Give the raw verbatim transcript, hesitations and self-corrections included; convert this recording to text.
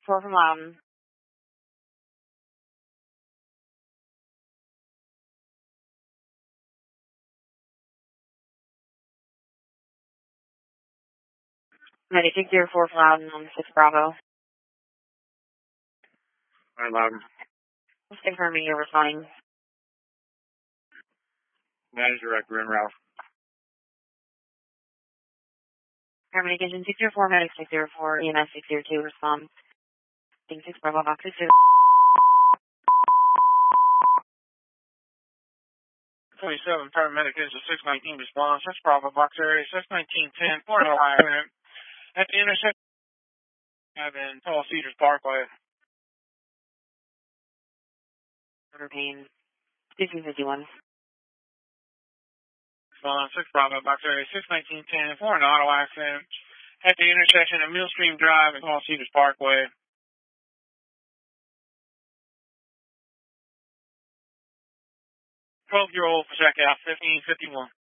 four from Loudon. Medic six zero four from Loudon on six Bravo. Hi, Loudon. Just confirming you're responding. Manage director en route. Paramedic engine six zero four, medic six zero four, E M S six zero two, respond. Thing six Bravo, box six zero. twenty-seven, paramedic engine six nineteen, response. six Bravo, box area six nineteen ten, four oh five. At the intersection, and then Tall Cedars Parkway. Order pain. fifteen fifty-one. Response, six Bravo, box area six nineteen ten, for an auto accident at the intersection of Millstream Drive and Tall Cedars Parkway. twelve-year-old for check out, fifteen fifty-one.